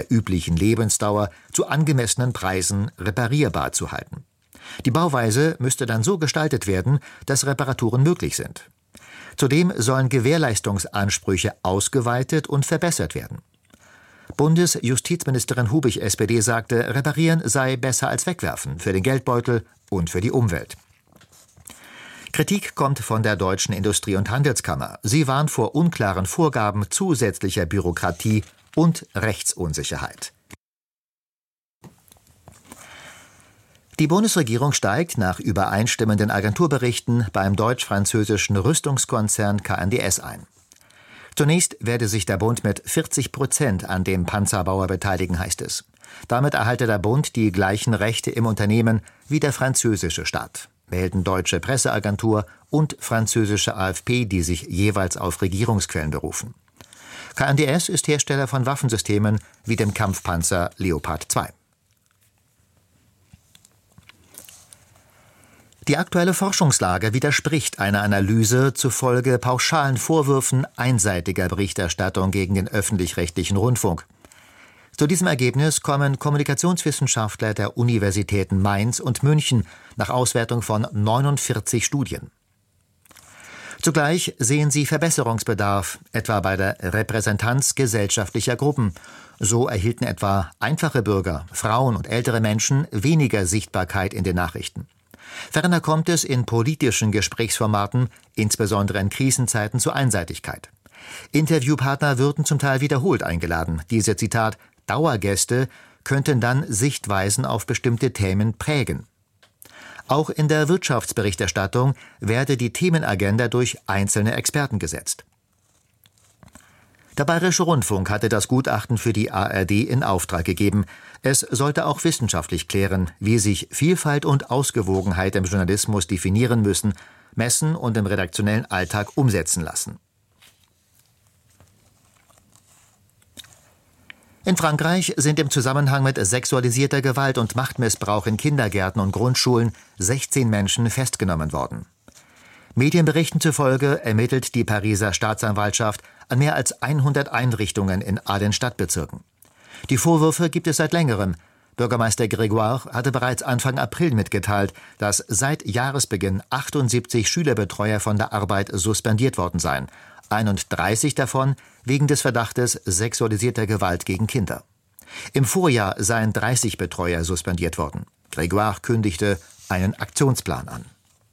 der üblichen Lebensdauer zu angemessenen Preisen reparierbar zu halten. Die Bauweise müsste dann so gestaltet werden, dass Reparaturen möglich sind. Zudem sollen Gewährleistungsansprüche ausgeweitet und verbessert werden. Bundesjustizministerin Hubig, SPD, sagte, Reparieren sei besser als Wegwerfen für den Geldbeutel und für die Umwelt. Kritik kommt von der Deutschen Industrie- und Handelskammer. Sie warnt vor unklaren Vorgaben, zusätzlicher Bürokratie und Rechtsunsicherheit. Die Bundesregierung steigt nach übereinstimmenden Agenturberichten beim deutsch-französischen Rüstungskonzern KNDS ein. Zunächst werde sich der Bund mit 40% an dem Panzerbauer beteiligen, heißt es. Damit erhalte der Bund die gleichen Rechte im Unternehmen wie der französische Staat, melden Deutsche Presseagentur und französische AFP, die sich jeweils auf Regierungsquellen berufen. KNDS ist Hersteller von Waffensystemen wie dem Kampfpanzer Leopard 2. Die aktuelle Forschungslage widerspricht einer Analyse zufolge pauschalen Vorwürfen einseitiger Berichterstattung gegen den öffentlich-rechtlichen Rundfunk. Zu diesem Ergebnis kommen Kommunikationswissenschaftler der Universitäten Mainz und München nach Auswertung von 49 Studien. Zugleich sehen sie Verbesserungsbedarf, etwa bei der Repräsentanz gesellschaftlicher Gruppen. So erhielten etwa einfache Bürger, Frauen und ältere Menschen weniger Sichtbarkeit in den Nachrichten. Ferner kommt es in politischen Gesprächsformaten, insbesondere in Krisenzeiten, zu Einseitigkeit. Interviewpartner würden zum Teil wiederholt eingeladen. Diese, Zitat, Dauergäste könnten dann Sichtweisen auf bestimmte Themen prägen. Auch in der Wirtschaftsberichterstattung werde die Themenagenda durch einzelne Experten gesetzt. Der Bayerische Rundfunk hatte das Gutachten für die ARD in Auftrag gegeben. Es sollte auch wissenschaftlich klären, wie sich Vielfalt und Ausgewogenheit im Journalismus definieren müssen, messen und im redaktionellen Alltag umsetzen lassen. In Frankreich sind im Zusammenhang mit sexualisierter Gewalt und Machtmissbrauch in Kindergärten und Grundschulen 16 Menschen festgenommen worden. Medienberichten zufolge ermittelt die Pariser Staatsanwaltschaft an mehr als 100 Einrichtungen in allen Stadtbezirken. Die Vorwürfe gibt es seit längerem. Bürgermeister Grégoire hatte bereits Anfang April mitgeteilt, dass seit Jahresbeginn 78 Schülerbetreuer von der Arbeit suspendiert worden seien. 31 davon wegen des Verdachtes sexualisierter Gewalt gegen Kinder. Im Vorjahr seien 30 Betreuer suspendiert worden. Grégoire kündigte einen Aktionsplan an.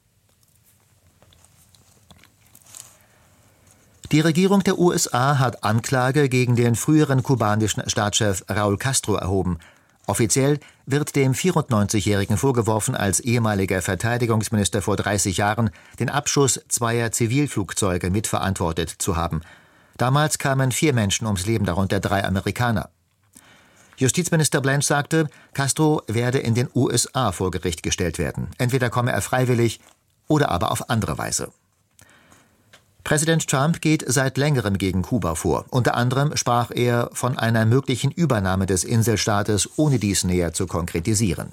Die Regierung der USA hat Anklage gegen den früheren kubanischen Staatschef Raúl Castro erhoben. Offiziell wird dem 94-Jährigen vorgeworfen, als ehemaliger Verteidigungsminister vor 30 Jahren den Abschuss zweier Zivilflugzeuge mitverantwortet zu haben. Damals kamen 4 Menschen ums Leben, darunter 3 Amerikaner. Justizminister Blanche sagte, Castro werde in den USA vor Gericht gestellt werden. Entweder komme er freiwillig oder aber auf andere Weise. Präsident Trump geht seit längerem gegen Kuba vor. Unter anderem sprach er von einer möglichen Übernahme des Inselstaates, ohne dies näher zu konkretisieren.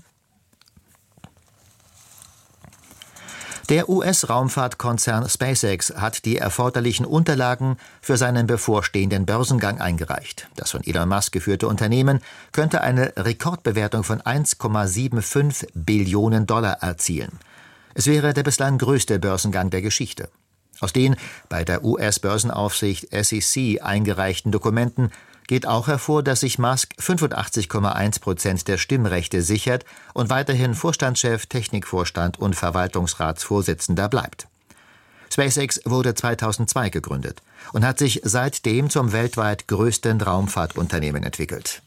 Der US-Raumfahrtkonzern SpaceX hat die erforderlichen Unterlagen für seinen bevorstehenden Börsengang eingereicht. Das von Elon Musk geführte Unternehmen könnte eine Rekordbewertung von 1,75 Billionen $ erzielen. Es wäre der bislang größte Börsengang der Geschichte. Aus den bei der US-Börsenaufsicht SEC eingereichten Dokumenten geht auch hervor, dass sich Musk 85,1% der Stimmrechte sichert und weiterhin Vorstandschef, Technikvorstand und Verwaltungsratsvorsitzender bleibt. SpaceX wurde 2002 gegründet und hat sich seitdem zum weltweit größten Raumfahrtunternehmen entwickelt.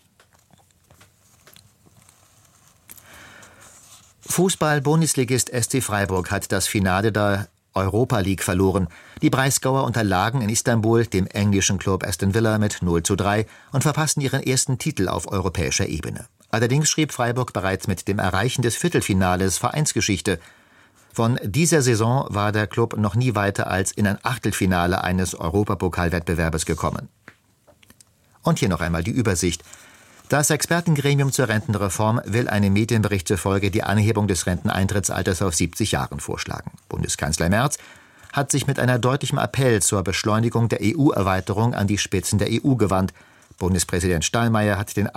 Fußball-Bundesligist SC Freiburg hat das Finale der Europa League verloren. Die Breisgauer unterlagen in Istanbul dem englischen Club Aston Villa mit 0:3 und verpassten ihren ersten Titel auf europäischer Ebene. Allerdings schrieb Freiburg bereits mit dem Erreichen des Viertelfinales Vereinsgeschichte. Von dieser Saison war der Club noch nie weiter als in ein Achtelfinale eines Europapokalwettbewerbes gekommen. Und hier noch einmal die Übersicht. Das Expertengremium zur Rentenreform will einem Medienbericht zufolge die Anhebung des Renteneintrittsalters auf 70 Jahren vorschlagen. Bundeskanzler Merz hat sich mit einer deutlichen Appell zur Beschleunigung der EU-Erweiterung an die Spitzen der EU gewandt. Bundespräsident Steinmeier hat den